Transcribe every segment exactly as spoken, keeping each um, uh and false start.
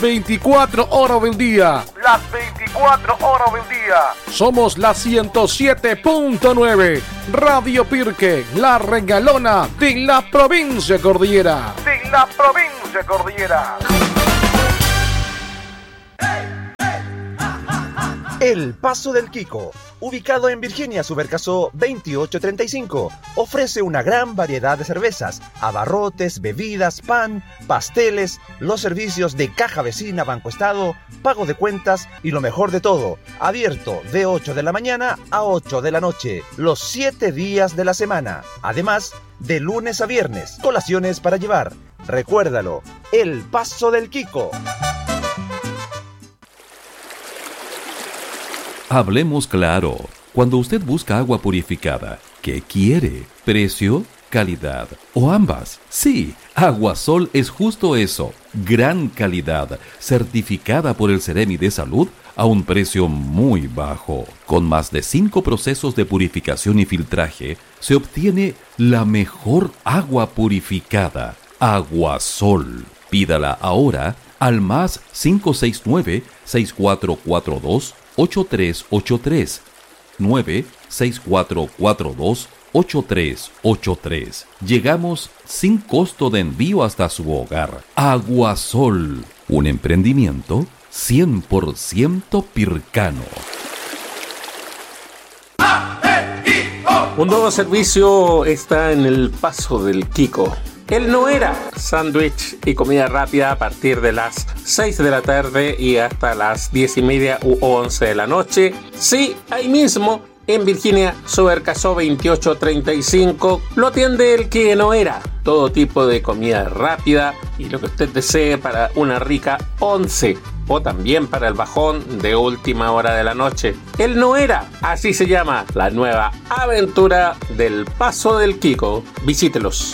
veinticuatro horas del día. Las veinticuatro horas del día. Somos la ciento siete punto nueve. Radio Pirque, la regalona de la provincia cordillera. De la provincia cordillera. El Paso del Quico, ubicado en Virginia Subercasó veintiocho treinta y cinco, ofrece una gran variedad de cervezas, abarrotes, bebidas, pan, pasteles, los servicios de caja vecina, Banco Estado, pago de cuentas y lo mejor de todo, abierto de ocho de la mañana a ocho de la noche, los siete días de la semana. Además, de lunes a viernes, colaciones para llevar. Recuérdalo, El Paso del Quico. Hablemos claro. Cuando usted busca agua purificada, ¿qué quiere? ¿Precio? ¿Calidad? ¿O ambas? Sí, Aguasol es justo eso. Gran calidad, certificada por el Ceremi de Salud a un precio muy bajo. Con más de cinco procesos de purificación y filtraje, se obtiene la mejor agua purificada. Aguasol. Pídala ahora al más cinco seis nueve, seis cuatro cuatro dos, ocho tres ocho tres, nueve seis cuatro cuatro dos, ocho tres ocho tres. Llegamos sin costo de envío hasta su hogar. Aguasol, un emprendimiento cien por ciento pircano. Un nuevo servicio está en el Paso del Quico. El Noera, sándwich y comida rápida a partir de las seis de la tarde y hasta las diez y media u once de la noche. Sí, ahí mismo, en Virginia Subercasó veintiocho treinta y cinco, lo atiende el que Noera. Todo tipo de comida rápida y lo que usted desee para una rica once. O también para el bajón de última hora de la noche. El Noera, así se llama la nueva aventura del Paso del Quico. Visítelos.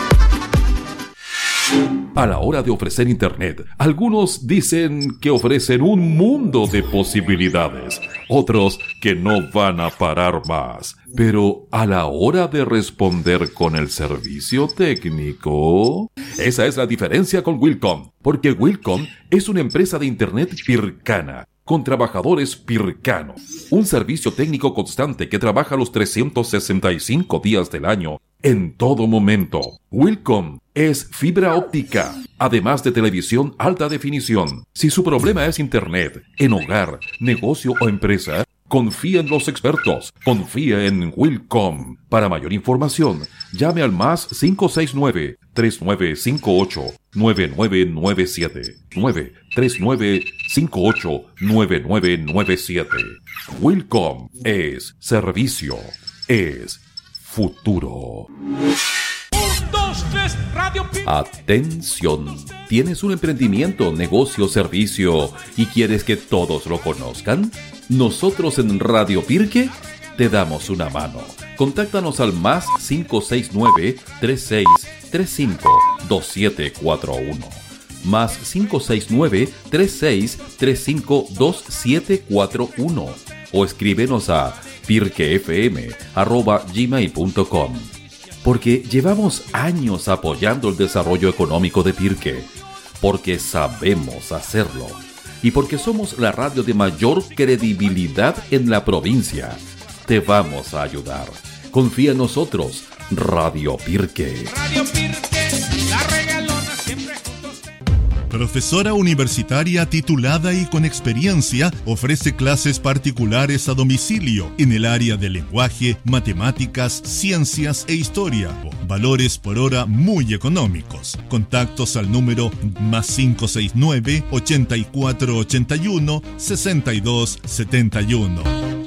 A la hora de ofrecer Internet, algunos dicen que ofrecen un mundo de posibilidades, otros que no van a parar más. Pero a la hora de responder con el servicio técnico, esa es la diferencia con Wilcom, porque Wilcom es una empresa de Internet pircana, con trabajadores pircanos, un servicio técnico constante que trabaja los trescientos sesenta y cinco días del año, en todo momento. Wilcom es fibra óptica, además de televisión alta definición. Si su problema es Internet, en hogar, negocio o empresa, confía en los expertos. Confía en Wilcom. Para mayor información, llame al más cinco seis nueve, tres nueve cinco ocho, nueve nueve nueve siete. nueve tres nueve cinco ocho, nueve nueve nueve siete. Wilcom es servicio, es futuro. Atención, ¿tienes un emprendimiento, negocio, servicio y quieres que todos lo conozcan? Nosotros en Radio Pirque te damos una mano. Contáctanos al más cinco seis nueve, tres seis tres cinco, dos siete cuatro uno. Más cinco seis nueve, tres seis tres cinco, dos siete cuatro uno. O escríbenos a pirquefm arroba gmail punto com. Porque llevamos años apoyando el desarrollo económico de Pirque, porque sabemos hacerlo y porque somos la radio de mayor credibilidad en la provincia. Te vamos a ayudar. Confía en nosotros, Radio Pirque. Radio Pirque, la regalona siempre juntos. Profesora universitaria titulada y con experiencia, ofrece clases particulares a domicilio en el área de lenguaje, matemáticas, ciencias e historia. Valores por hora muy económicos. Contactos al número más cinco seis nueve, ochenta y cuatro ochenta y uno, sesenta y dos setenta y uno.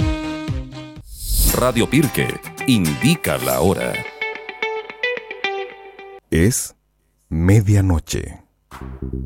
Radio Pirque indica la hora. Es medianoche.